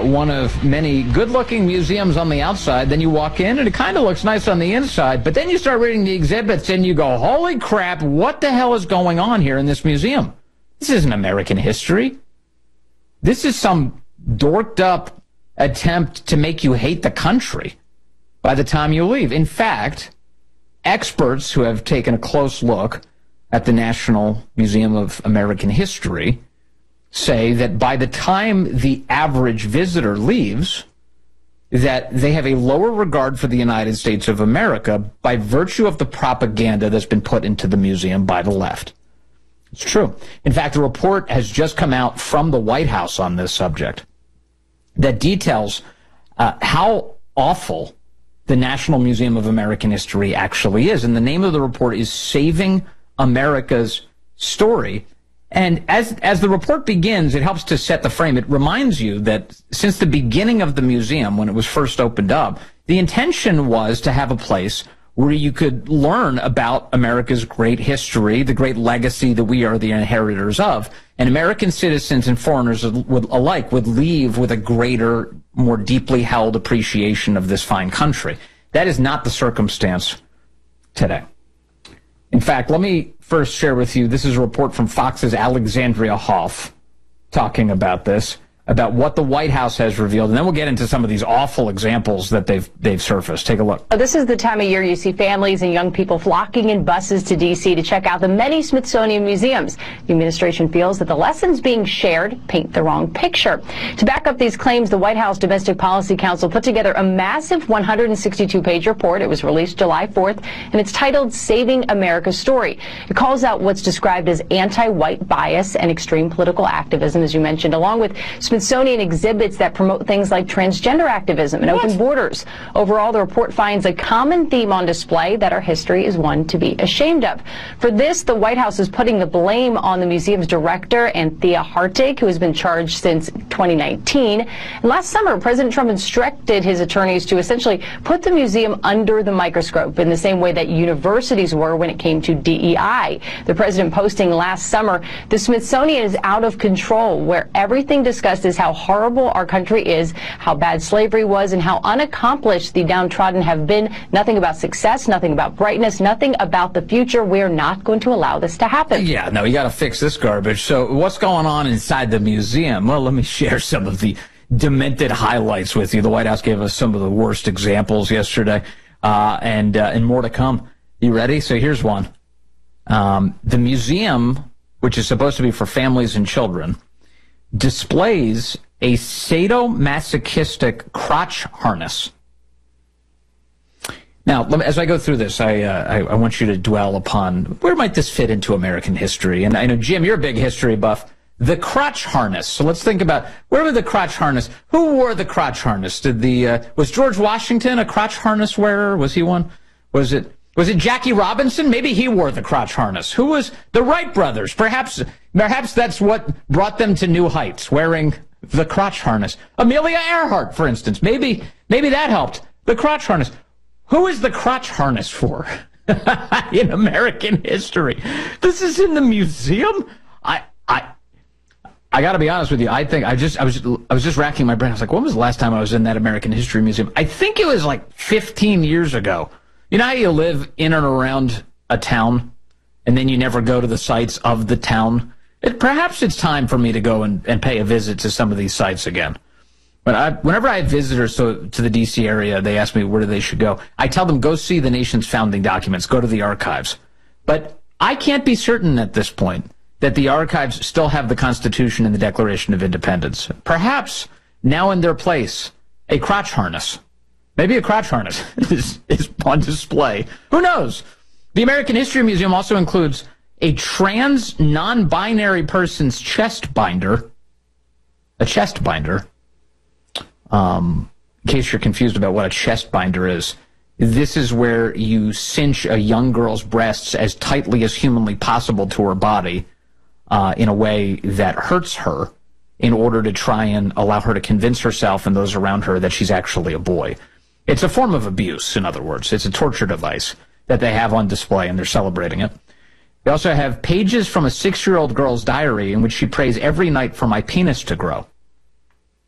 one of many good-looking museums on the outside. Then you walk in, and it kind of looks nice on the inside. But then you start reading the exhibits, and you go, holy crap, what the hell is going on here in this museum? This isn't American history. This is some dorked-up attempt to make you hate the country by the time you leave. In fact, experts who have taken a close look at the National Museum of American History say that by the time the average visitor leaves, that they have a lower regard for the United States of America by virtue of the propaganda that's been put into the museum by the left. It's true. In fact, a report has just come out from the White House on this subject that details how awful the National Museum of American History actually is. And the name of the report is Saving America's Story. And as the report begins, it helps to set the frame. It reminds you that since the beginning of the museum, when it was first opened up, the intention was to have a place where you could learn about America's great history, the great legacy that we are the inheritors of. And American citizens and foreigners alike would leave with a greater, more deeply held appreciation of this fine country. That is not the circumstance today. In fact, let me first share with you, this is a report from Fox's Alexandria Hoff talking about this, about what the White House has revealed, and then we'll get into some of these awful examples that they've surfaced. Take a look. This is the time of year you see families and young people flocking in buses to D.C. to check out the many Smithsonian museums. The administration feels that the lessons being shared paint the wrong picture. To back up these claims, the White House Domestic Policy Council put together a massive 162-page report. It was released July 4th, and it's titled Saving America's Story. It calls out what's described as anti-white bias and extreme political activism, as you mentioned, along with Smithsonian exhibits that promote things like transgender activism and open borders. Overall, the report finds a common theme on display, that our history is one to be ashamed of. For this, the White House is putting the blame on the museum's director, Anthea Hartig, who has been charged since 2019. And last summer, President Trump instructed his attorneys to essentially put the museum under the microscope in the same way that universities were when it came to DEI. The president posting last summer, the Smithsonian is out of control, where everything discussed is how horrible our country is, how bad slavery was, and how unaccomplished the downtrodden have been. Nothing about success, nothing about brightness, nothing about the future. We're not going to allow this to happen. Yeah, no, you got to fix this garbage. So what's going on inside the museum? Well, let me share some of the demented highlights with you. The White House gave us some of the worst examples yesterday, and more to come. You ready? So here's one. The museum, which is supposed to be for families and children, displays a sadomasochistic crotch harness. Now, as I go through this, I want you to dwell upon where might this fit into American history. And I know, Jim, you're a big history buff. The crotch harness. So let's think about, where was the crotch harness? Who wore the crotch harness? Was George Washington a crotch harness wearer? Was he one? Was it Jackie Robinson? Maybe he wore the crotch harness. Who was the Wright brothers? Perhaps that's what brought them to new heights, wearing the crotch harness. Amelia Earhart, for instance. Maybe that helped. The crotch harness. Who is the crotch harness for in American history? This is in the museum? I got to be honest with you. I think I was just racking my brain. I was like, when was the last time I was in that American History Museum? I think it was like 15 years ago. You know how you live in and around a town, and then you never go to the sites of the town? Perhaps it's time for me to go and pay a visit to some of these sites again. But whenever I have visitors to the D.C. area, they ask me where they should go. I tell them, go see the nation's founding documents, go to the archives. But I can't be certain at this point that the archives still have the Constitution and the Declaration of Independence. Perhaps now in their place, a crotch harness. Maybe a crotch harness is on display. Who knows? The American History Museum also includes a trans non-binary person's chest binder. A chest binder. In case you're confused about what a chest binder is, this is where you cinch a young girl's breasts as tightly as humanly possible to her body in a way that hurts her in order to try and allow her to convince herself and those around her that she's actually a boy. It's a form of abuse, in other words. It's a torture device that they have on display, and they're celebrating it. They also have pages from a 6-year-old girl's diary in which she prays every night for my penis to grow.